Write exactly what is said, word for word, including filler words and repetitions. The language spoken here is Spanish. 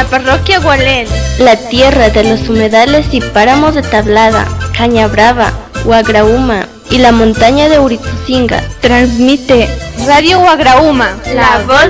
la parroquia Gualén, la tierra de los humedales y páramos de Tablada, Cañabrava, Huagrauma y la montaña de Urituzinga. transmite Radio Huagrauma, la voz